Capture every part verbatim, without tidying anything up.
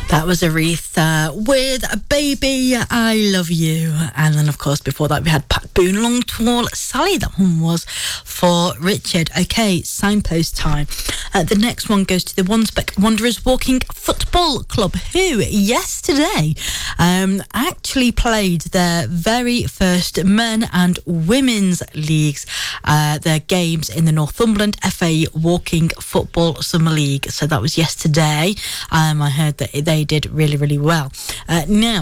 That was Aretha with Baby I Love You. And then, of course, before that, we had Pat Boone, Long Tall Sally. That one was for Richard. Okay, signpost time. Uh, the next one goes to the Wansbeck Wanderers Walking Football Club, who yesterday um, actually played their very first men and women's leagues, uh, their games in the Northumberland F A Walking Football Summer League. So that was yesterday. Um, I heard that they did really, really well. Uh, now,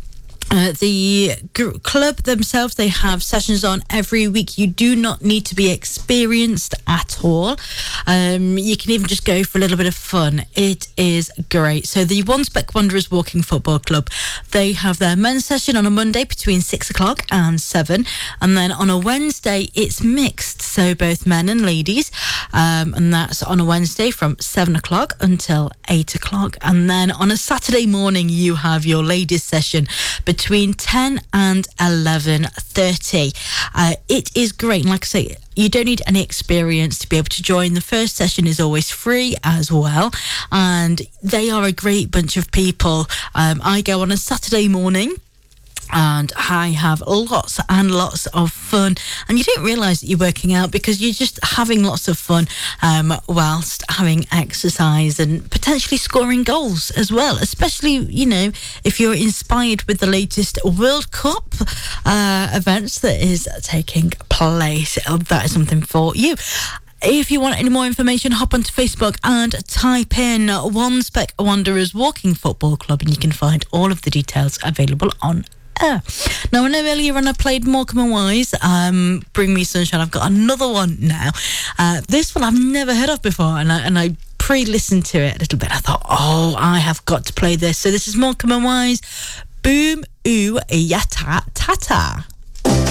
Uh, the gr- club themselves, they have sessions on every week. You do not need to be experienced at all. Um, you can even just go for a little bit of fun. It is great. So the Wansbeck Wanderers Walking Football Club, they have their men's session on a Monday between six o'clock and seven. And then on a Wednesday, it's mixed. So both men and ladies. Um, and that's on a Wednesday from seven o'clock until eight o'clock. And then on a Saturday morning, you have your ladies session between between ten and eleven thirty. Uh, it is great. And like I say, you don't need any experience to be able to join. The first session is always free as well. And they are a great bunch of people. Um, I go on a Saturday morning, and I have lots and lots of fun. And you don't realise that you're working out because you're just having lots of fun um, whilst having exercise and potentially scoring goals as well. Especially, you know, if you're inspired with the latest World Cup uh, events that is taking place. That is something for you. If you want any more information, hop onto Facebook and type in Wansbeck Wanderers Walking Football Club, and you can find all of the details available on Uh. Now, I know earlier on I played Morecambe and Wise, um, Bring Me Sunshine. I've got another one now. Uh, this one I've never heard of before, and I, and I pre-listened to it a little bit. I thought, oh, I have got to play this. So this is Morecambe and Wise, Boom Ooh Yata Tata.